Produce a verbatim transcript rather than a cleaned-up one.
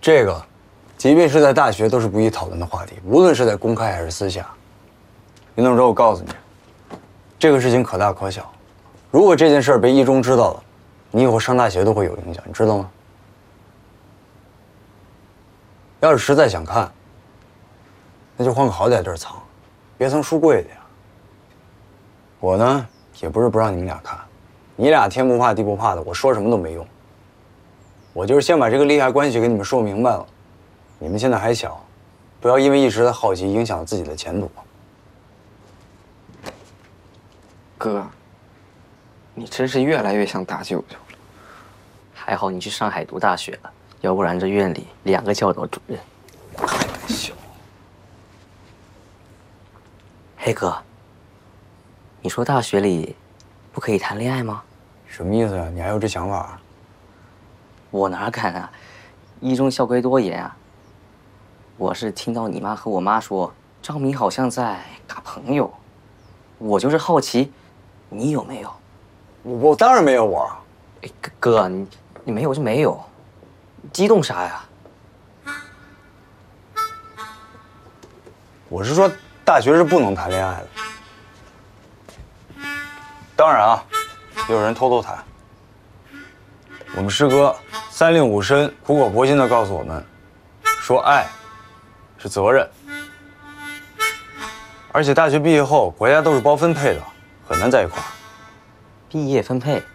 这个，即便是在大学都是不宜讨论的话题，无论是在公开还是私下。林董哲，我告诉你，这个事情可大可小。如果这件事被一中知道了，你以后上大学都会有影响，你知道吗？要是实在想看，那就换个好点地儿藏，别藏书柜里啊。我呢，也不是不让你们俩看，你俩天不怕地不怕的，我说什么都没用。我就是先把这个利害关系给你们说明白了。你们现在还小，不要因为一时的好奇影响自己的前途。 哥，你真是越来越像大舅舅了。 还好你去上海读大学了，要不然这院里两个教导主任。 开玩笑。 黑哥，你说大学里不可以谈恋爱吗？ 什么意思呀？你还有这想法？ 我哪敢啊！一中校规多严啊！我是听到你妈和我妈说，张明好像在搞朋友，我就是好奇，你有没有？ 我我当然没有我。 哎，哥，你你没有就没有，激动啥呀？ 我是说，大学是不能谈恋爱的。当然啊，也有人偷偷谈。我们师哥三令五申、苦口婆心地告诉我们，说爱是责任，而且大学毕业后国家都是包分配的，很难在一块儿。 毕业分配？